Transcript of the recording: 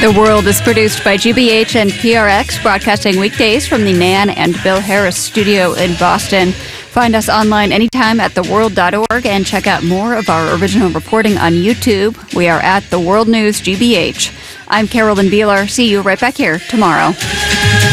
The World is produced by GBH and PRX, broadcasting weekdays from the Nan and Bill Harris studio in Boston. Find us online anytime at theworld.org and check out more of our original reporting on YouTube. We are at The World News GBH. I'm Carolyn Beeler. See you right back here tomorrow.